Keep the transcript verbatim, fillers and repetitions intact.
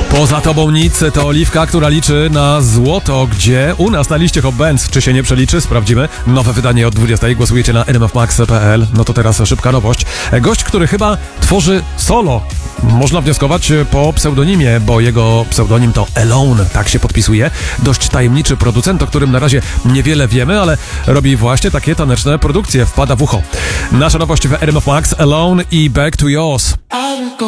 Poza tobą nic to Oliwka, która liczy na złoto, gdzie u nas na liście Hot Bands. Czy się nie przeliczy? Sprawdzimy. Nowe wydanie od dwudziestej. Głosujecie na n m f max kropka p l. No to teraz szybka nowość. Gość, który chyba tworzy solo. Można wnioskować po pseudonimie, bo jego pseudonim to Alone, tak się podpisuje. Dość tajemniczy producent, o którym na razie niewiele wiemy, ale robi właśnie takie taneczne produkcje. Wpada w ucho. Nasza nowość w R M F Max, Alone i Back to Yours.